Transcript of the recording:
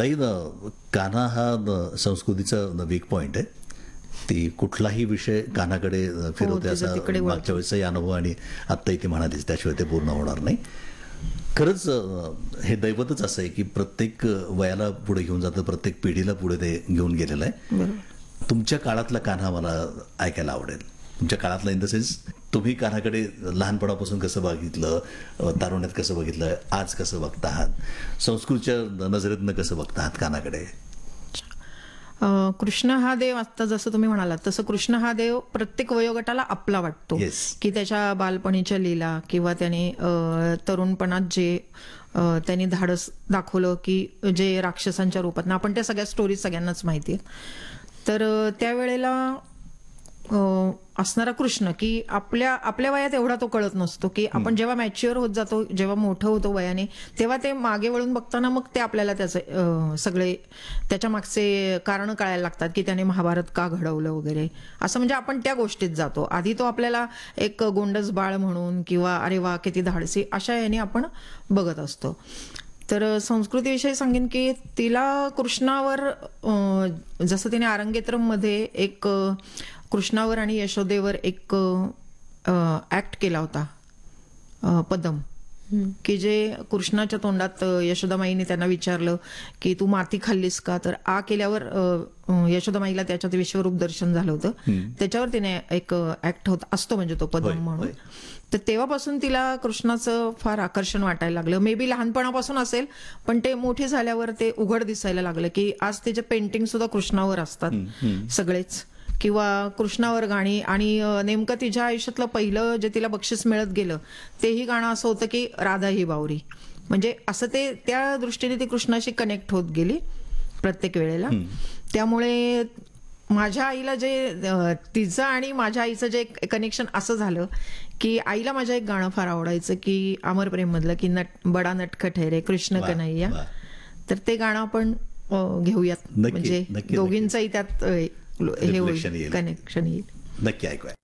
ताई, कान्हा हा संस्कृतीचा वीक पॉइंट आहे. ती कुठलाही विषय कानाकडे फिरवते तिचं असा तिकडे वळते. मागच्या वेळेसही अनुभव आणि आत्ताही ते म्हणालीच, त्याशिवाय ते पूर्ण होणार नाही. खरंच हे दैवतच असं आहे की प्रत्येक वयाला पुढे घेऊन जातं, प्रत्येक पिढीला पुढे ते घेऊन गेलेलं आहे. बरोबर. तुमच्या काळातला कान्हा मला ऐकायला आवडेल. तुमच्या काळातला इन द सेन्स तुम्ही कान्हाकडे लहानपणापासून कसं बघितलं, तारुण्यात कसं बघितलं, आज कसं बघता आहात, संस्कृतच्या नजरेतनं कसं बघता आहात कान्हाकडे? कृष्ण हा देव, आता जसं तुम्ही म्हणालात तसं कृष्ण हा देव प्रत्येक वयोगटाला आपला वाटतो. Yes. की त्याच्या बालपणीच्या लीला किंवा त्याने तरुणपणात जे त्यांनी धाडस दाखवलं की जे राक्षसांच्या रूपात, आपण त्या सगळ्या स्टोरी सगळ्यांनाच माहिती आहेत. तर त्यावेळेला असणारा कृष्ण की आपल्या वयात एवढा तो कळत नसतो, की आपण जेव्हा मॅच्युअर होत जातो, जेव्हा मोठं होतो वयाने, तेव्हा ते मागे वळून बघताना मग ते आपल्याला त्याचे सगळे त्याच्या मागचे कारण कळायला लागतात की त्याने महाभारत का घडवलं वगैरे असं. म्हणजे आपण त्या गोष्टीत जातो. आधी तो आपल्याला एक गोंडस बाळ म्हणून किंवा अरे वा किती धाडसी अशा याने आपण बघत असतो. तर संस्कृतीविषयी सांगेन की तिला कृष्णावर जसं तिने आरंगेत्रमध्ये एक कृष्णावर आणि यशोदेवर एक ऍक्ट केला होता, पदम, की जे कृष्णाच्या तोंडात यशोदामाईने त्यांना विचारलं की तू माती खाल्लीस का, तर आ केल्यावर यशोदामाईला त्याच्यात विश्वरूप दर्शन झालं होतं. त्याच्यावर तिने एक ऍक्ट असतो म्हणजे तो पदम म्हणून. तर तेव्हापासून तिला कृष्णाचं फार आकर्षण वाटायला लागलं. मे बी लहानपणापासून असेल, पण ते मोठे झाल्यावर ते उघड दिसायला लागलं की आज त्याचे पेंटिंग सुद्धा कृष्णावर असतात सगळेच, किंवा कृष्णावर गाणी. आणि नेमकं तिच्या आयुष्यातलं पहिलं जे तिला बक्षीस मिळत गेलं तेही गाणं असं होतं की राधा ही बावरी. म्हणजे असं ते त्या दृष्टीने ती कृष्णाशी कनेक्ट होत गेली प्रत्येक वेळेला. त्यामुळे माझ्या आईला जे तिचं आणि माझ्या आईचं जे कनेक्शन असं झालं की आईला माझ्या एक गाणं फार आवडायचं की अमर प्रेम मधलं की बडा नटखट है रे कृष्ण कन्हैया. तर ते गाणं आपण घेऊयात, म्हणजे दोघींचंही त्यात हे होईल, कनेक्शन येईल. नक्की ऐकूया.